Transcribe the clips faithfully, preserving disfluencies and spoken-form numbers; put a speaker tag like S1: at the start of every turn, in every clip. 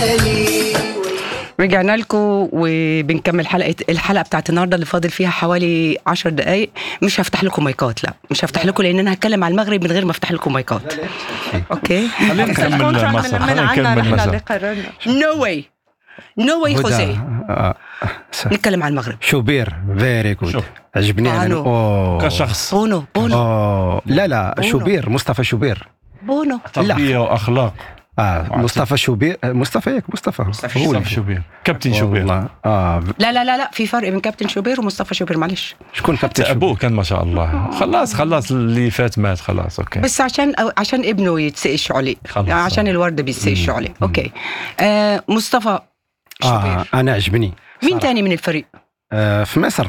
S1: رجعنا لكم وبنكمل حلقة الحلقة بتاعت النهاردة اللي فاضل فيها حوالي عشر دقايق. مش هفتح لكم مايكات، لا مش هفتح لكم لأن أنا هتكلم على المغرب من غير ما افتح لكم مايكات. أوكي
S2: خلينا نكمل مصر، خلينا نكمل مصر.
S1: نو واي نو واي خوزي. نتكلم على المغرب.
S3: شوبير فيري جود، عجبني انا
S2: كشخص.
S1: بونو بونو
S3: أوه. لا لا بونو. شوبير مصطفى شوبير
S1: بونو
S2: تربية وأخلاق.
S3: آه مصطفى شوبير مصطفى ياك مصطفى
S2: مصطفى شوبير كابتن شوبير.
S3: آه
S1: لا لا لا لا في فرق بين كابتن شوبير ومصطفى شوبير. معلش
S3: شكون كابتن شوبير؟
S2: أبوه كان ما شاء الله. خلاص خلاص اللي فات مات خلاص. أوكي
S1: بس عشان عشان ابنه يتسقش عليه، عشان الورد بيتسقش عليه. أوكي آه مصطفى شوبير.
S3: آه أنا عجبني.
S1: مين تاني من الفريق؟
S3: آه في مصر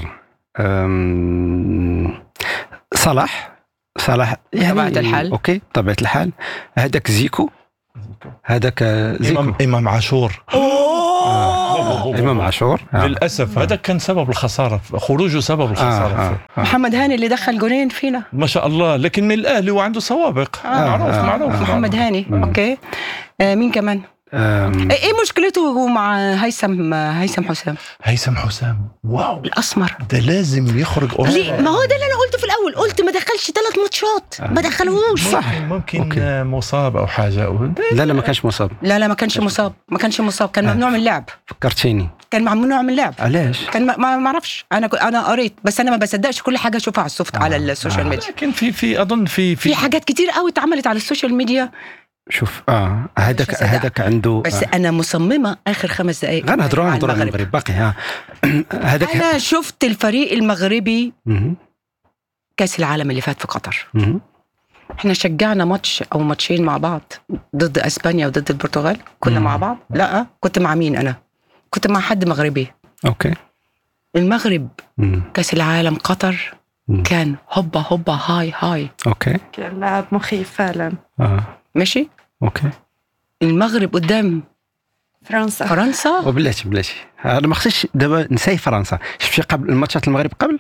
S3: صلاح صلاح
S1: يعني طبيعة الحال.
S3: أوكي طبيعة الحال. هذاك زيكو، هذاك زيكو
S2: إمام, إمام عاشور.
S3: آه. إمام عاشور
S2: آه. للأسف هذا كان سبب الخسارة، خروجه سبب الخسارة.
S3: آه. آه.
S1: محمد هاني اللي دخل جولين فينا
S2: ما شاء الله، لكن من الأهلي وعنده سوابق. آه. معروف
S3: آه.
S2: معروف.
S1: محمد هاني.
S3: آه.
S1: أوكي آه مين كمان؟
S3: أم...
S1: ايه مشكلته مع هيثم هيثم حسام؟
S2: هيثم حسام واو
S1: الاسمر
S2: ده لازم يخرج
S1: ليه؟ ما هو ده اللي انا قلته في الاول، قلت ما دخلش ثلاث ماتشات ما دخلوش.
S2: صح ممكن أوكي. مصاب او حاجه أو...
S3: لا لا ما كانش مصاب.
S1: لا لا ما كانش مصاب ما كانش مصاب كان ممنوع من اللعب.
S3: فكرتيني
S1: كان ممنوع من اللعب.
S3: علاش؟
S1: كان ما ما اعرفش. انا انا قريت بس انا ما بصدقش كل حاجه اشوفها على السوفت آه. على السوشيال ميديا.
S2: لكن في في اظن في
S1: في, في حاجات كتير قوي اتعملت على السوشيال ميديا.
S3: شوف اه هذاك هذاك عنده
S1: بس
S3: آه.
S1: انا مصممه اخر خمس دقائق
S3: غنهضروا عن المغرب باقي. ها
S1: هذاك انا شفت الفريق المغربي
S3: م-
S1: كاس العالم اللي فات في قطر.
S3: م-
S1: احنا شجعنا ماتش او ماتشين مع بعض ضد اسبانيا وضد البرتغال كنا
S3: م-
S1: مع بعض. لا كنت مع مين؟ انا كنت مع حد مغربي.
S3: اوكي
S1: المغرب
S3: م-
S1: كاس العالم قطر
S3: م-
S1: كان هوبا هوبا هاي هاي.
S3: اوكي
S4: كان لاعب مخيف فعلا.
S3: اه
S1: ماشي.
S3: اوكي
S1: المغرب قدام
S4: فرنسا
S1: فرنسا
S3: وبلاتي بلاتي انا ما خصنيش دابا نساي فرنسا. شفتي قبل الماتشات المغرب قبل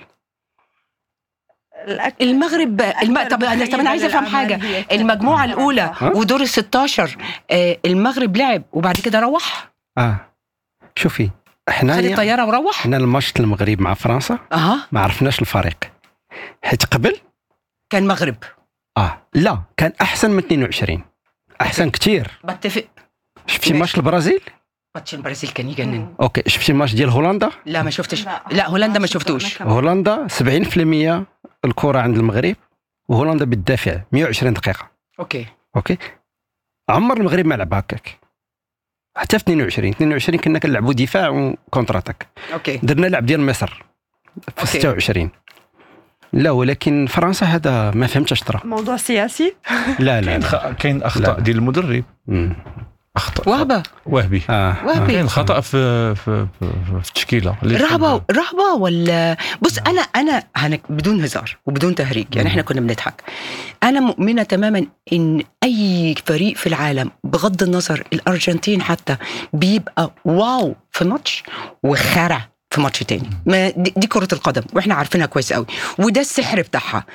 S1: المغرب الم... طب انا طب انا عايزه افهم حاجه. المجموعه الاولى ودور الستاشر آه المغرب لعب وبعد كده روح.
S3: اه شوفي احنا
S1: خد الطياره وروح.
S3: احنا الماتش المغرب مع فرنسا
S1: اها
S3: ما عرفناش الفريق حيت قبل
S1: كان مغرب
S3: اه لا كان احسن من اثنين وعشرين احسن كتير.
S1: بتفق.
S3: شفتي ماتش البرازيل؟
S1: ماتش البرازيل كان يجنن.
S3: اوكي شفتي الماتش ديال هولندا؟
S1: لا ما شفتش. لا هولندا ما شفتوش.
S3: هولندا سبعين بالمية الكرة عند المغرب وهولندا بتدافع مية وعشرين دقيقة.
S1: اوكي
S3: اوكي عمر المغرب ما لعب هكاك حتى في اثنين وعشرين اثنين وعشرين كنا كنلعبوا دفاع وكونتر اتاك.
S1: اوكي
S3: درنا لعب ديال مصر في
S1: أوكي.
S3: ستة وعشرين. لا ولكن فرنسا هذا ما فهمتش ترى
S4: موضوع سياسي.
S3: لا لا
S2: كاين اخطاء ديال المدرب.
S3: مم.
S2: اخطاء
S1: وهبه
S2: وهبي
S3: اه
S1: وهبي
S2: كاين خطا في في في, في التشكيله.
S1: رهبه رهبه ولا بص انا انا هنك بدون هزار وبدون تهريج يعني احنا كنا بنضحك. انا مؤمنه تماما ان اي فريق في العالم بغض النظر الارجنتين حتى بيبقى واو في ماتش وخرع في ماتش تاني. ما دي, دي كره القدم واحنا عارفينها كويس قوي وده السحر بتاعها.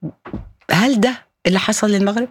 S1: هل ده اللي حصل للمغرب؟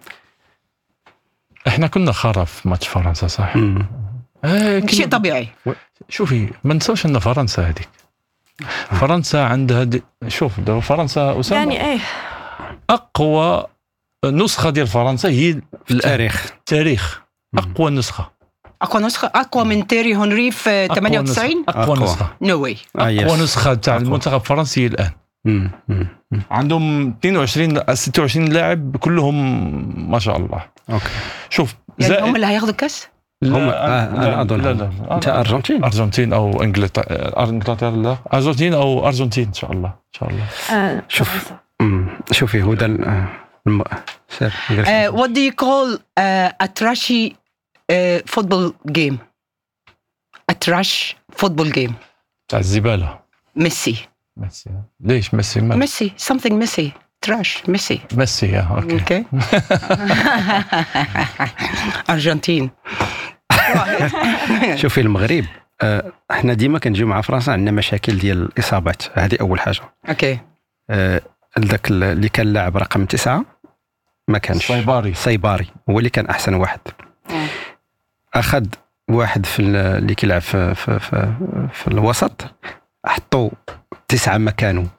S2: احنا كنا خرا في ماتش فرنسا صح.
S1: آه شيء طبيعي.
S2: شوفي ما ننسوش ان فرنسا هذيك فرنسا عندها دي... شوف ده فرنسا أسامة
S4: يعني ايه
S2: اقوى نسخه ديال فرنسا هي
S3: في التاريخ.
S2: تاريخ اقوى نسخه
S1: اقوى نسخه اقوى من تيري هنري في ثمانية وتسعين.
S2: اقوى نسخه
S1: نو واي
S2: اقوى نسخه تاع المنتخب الفرنسي الان.
S3: مم. مم.
S2: عندهم اثنين وعشرين ستة وعشرين لاعب كلهم ما شاء الله.
S3: اوكي
S1: شوف يعني هم اللي هياخدوا الكاس.
S3: هم آه انا اظن
S2: لا لا
S3: انت ارجنتين
S2: ارجنتين او انجلترا انجلترا لا ارجنتين او ارجنتين ان شاء الله ان شاء الله.
S4: آه.
S3: شوف شوفي هو ده الم... سير
S1: uh, what do you call uh, a trashy uh, football game a trash football game
S2: تاع الزباله.
S1: ميسي
S2: ميسي ليش ميسي ما
S1: ميسي something ميسي تراش ميسي
S2: ميسي يا اوكي
S1: اوكي ارجنتين.
S3: شوفي المغرب آه، احنا ديما كنجيو مع فرنسا عندنا مشاكل ديال الاصابات. هذه اول حاجه.
S1: اوكي
S3: آه، ذاك اللي كان لاعب رقم تسعة ما كانش
S2: صيباري
S3: صيباري هو اللي كان احسن واحد. اخذ واحد في ال- اللي كيلعب في, في, في, في الوسط حطوا تسعة مكانه،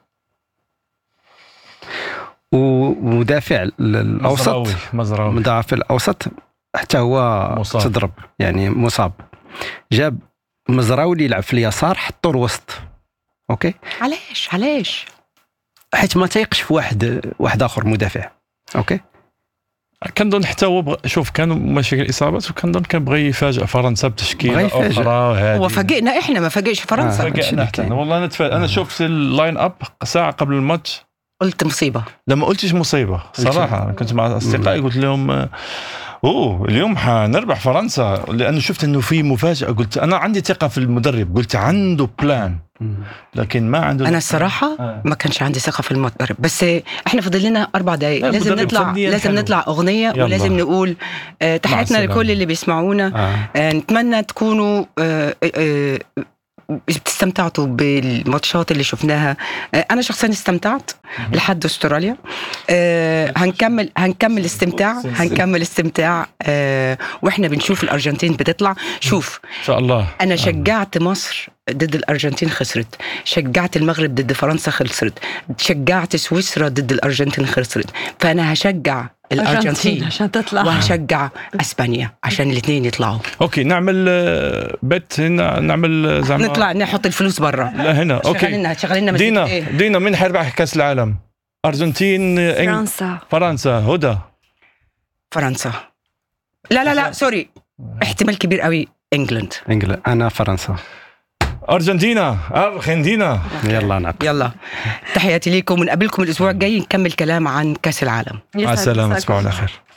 S3: ومدافع ال- الاوسط
S2: مزراوي مزراوي
S3: مدافع الاوسط حتى هو
S2: مصاب.
S3: تضرب يعني مصاب. جاب مزراوي اللي يلعب في اليسار حطوا الوسط. اوكي،
S1: علاش علاش
S3: حيت ما تيقش في واحد واحد اخر مدافع. اوكي،
S2: كنظن حتى هو بغ... شوف كانوا مشاكل اصابات، وكنظن كان بغى يفاجئ فرنسا
S3: بغى
S2: بتشكيله
S3: يفاجئ.
S2: اخرى. وهذه
S1: هو فاجئنا احنا، ما فاجئش فرنسا.
S3: آه. هادشي
S2: فاجئنا
S3: اللي
S2: حتى
S3: كاين.
S2: أنا. والله انا تف... انا شفت اللاين اب ساعه قبل الماتش،
S1: قلت مصيبه.
S2: لما قلتش مصيبه صراحه. أنا كنت مع اصدقائي قلت لهم آه، اوه اليوم حنربح فرنسا، لانه شفت انه في مفاجاه. قلت انا عندي ثقه في المدرب، قلت عنده بلان، لكن ما عنده.
S1: انا الصراحه
S2: آه.
S1: ما كانش عندي ثقه في المدرب، بس احنا فاضل لنا اربع دقائق.
S2: لا،
S1: لازم
S2: المدرب
S1: نطلع
S2: فنياً
S1: لازم
S2: حلو.
S1: نطلع اغنيه،
S2: يلا.
S1: ولازم نقول آه تحياتنا
S2: السلامة.
S1: لكل اللي بيسمعونا.
S3: آه.
S1: آه نتمنى تكونوا آه آه استمتعتوا بالماتشات اللي شفناها. آه انا شخصيا استمتعت لحد استراليا. آه هنكمل هنكمل استمتاع هنكمل استمتاع آه واحنا بنشوف الارجنتين بتطلع. شوف،
S2: ان شاء الله.
S1: أنا شجعت مصر ضد الأرجنتين خسرت، شجعت المغرب ضد فرنسا خسرت، شجعت سويسرا ضد الأرجنتين خسرت، فأنا هشجع الأرجنتين
S4: عشان تطلع،
S1: وهشجع أسبانيا عشان الاثنين يطلعوا.
S2: اوكي، نعمل آه، بيت هنا، نعمل زعما
S1: نطلع نحط الفلوس برا.
S2: لا هنا. اوكي
S1: شغالنا شغالنا
S2: دينا
S1: إيه؟
S2: دينا مين حيربح كاس العالم؟ ارجنتين إنج...
S4: فرنسا.
S2: فرنسا. هدى
S1: فرنسا. لا لا لا سوري، احتمال كبير قوي انجلند.
S3: انجلند. انا فرنسا.
S2: ارجنتينا ارجنتينا.
S3: يلا نعم.
S1: يلا، تحياتي ليكم، ونقابلكم الأسبوع الجاي نكمل كلام عن كأس العالم.
S2: مع السلامه، تصبحوا على خير.